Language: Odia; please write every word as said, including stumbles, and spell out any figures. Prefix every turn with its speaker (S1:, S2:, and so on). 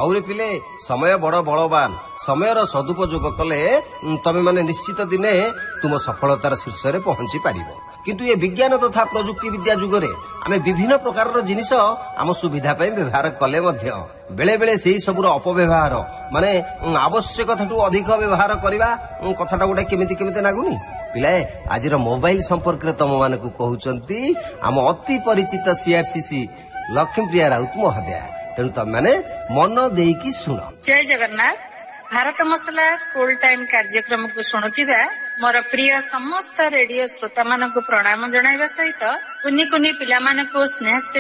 S1: ହଉରେ ପିଲେ ସମୟ ବଡ ବଳବାନ ସମୟର ସଦୁପଯୋଗ କଲେ ତମେ ମାନେ ନିଶ୍ଚିତ ଦିନେ ତୁମ ସଫଳତାର ଶୀର୍ଷରେ ପହଞ୍ଚି ପାରିବ। କିନ୍ତୁ ଏ ବିଜ୍ଞାନ ତଥା ପ୍ରଯୁକ୍ତି ବିଦ୍ୟା ଯୁଗରେ ଆମେ ବିଭିନ୍ନ ପ୍ରକାରର ଜିନିଷ ଆମ ସୁବିଧା ପାଇଁ ବ୍ୟବହାର କଲେ ମଧ୍ୟ ବେଳେ ବେଳେ ସେଇ ସବୁର ଅପବ୍ୟବହାର ମାନେ ଆବଶ୍ୟକତାଠୁ ଅଧିକ ବ୍ୟବହାର କରିବା କଥାଟା ଗୋଟେ କେମିତି କେମିତି ଲାଗୁନି? ପିଲାଏ ଆଜିର ମୋବାଇଲ ସମ୍ପର୍କରେ ତମ ମାନଙ୍କୁ କହୁଛନ୍ତି ଆମ ଅତି ପରିଚିତ ସିଆରସିସି ଲକ୍ଷ୍ମୀପ୍ରିୟା ରାଉତ ମହୋଦୟା। ତେଣୁ ତମେ ମାନେ ମନ ଦେଇକି ଶୁଣ।
S2: ଜୟ ଜଗନ୍ନାଥ। ଭାରତ ମସଲା ସ୍କୁଲ ଟାଇମ କାର୍ଯ୍ୟକ୍ରମକୁ ଶୁଣୁଥିବା ମୋର ପ୍ରିୟ ସମସ୍ତ ରେଡିଓ ଶ୍ରୋତା ମାନଙ୍କୁ ପ୍ରଣାମ ଜଣାଇବା ସହିତ କୁନି କୁନି ପିଲାମାନଙ୍କୁ ସ୍ନେହ